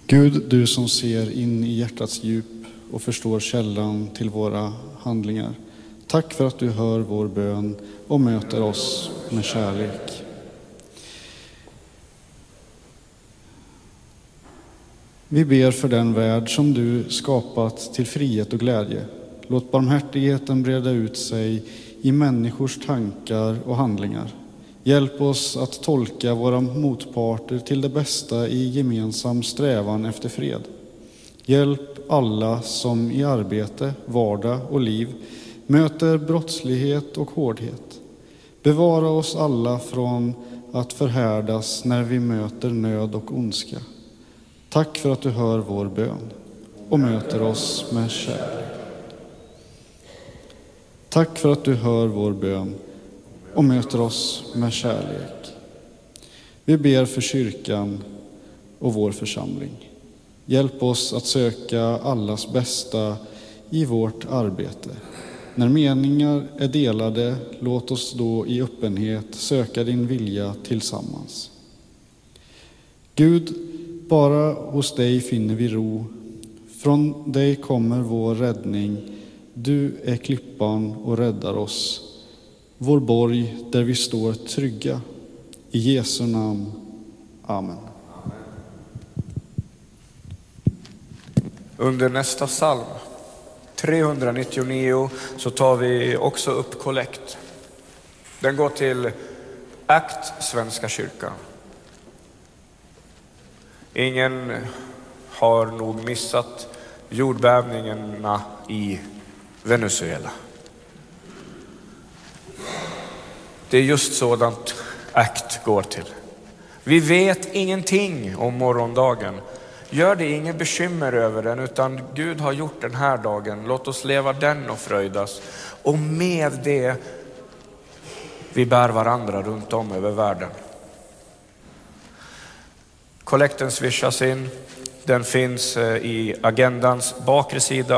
Gud, du som ser in i hjärtats djup och förstår källan till våra handlingar. Tack för att du hör vår bön och möter oss med kärlek. Vi ber för den värld som du skapat till frihet och glädje. Låt barmhärtigheten breda ut sig i människors tankar och handlingar. Hjälp oss att tolka våra motparter till det bästa i gemensam strävan efter fred. Hjälp alla som i arbete, vardag och liv möter brottslighet och hårdhet. Bevara oss alla från att förhärdas när vi möter nöd och ondska. Tack för att du hör vår bön och möter oss med kärlek. Tack för att du hör vår bön och möter oss med kärlek. Vi ber för kyrkan och vår församling. Hjälp oss att söka allas bästa i vårt arbete. När meningar är delade, låt oss då i öppenhet söka din vilja tillsammans. Gud, bara hos dig finner vi ro. Från dig kommer vår räddning. Du är klippan och räddar oss. Vår borg där vi står trygga. I Jesu namn. Amen. Under nästa psalm, 399, så tar vi också upp kollekt. Den går till ACT Svenska kyrkan. Ingen har nog missat jordbävningarna i Venezuela. Det är just sådant ACT går till. Vi vet ingenting om morgondagen. Gör det ingen bekymmer över den, utan Gud har gjort den här dagen. Låt oss leva den och fröjdas. Och med det vi bär varandra runt om över världen. Kollekten swishas in. Den finns i agendans bakre sida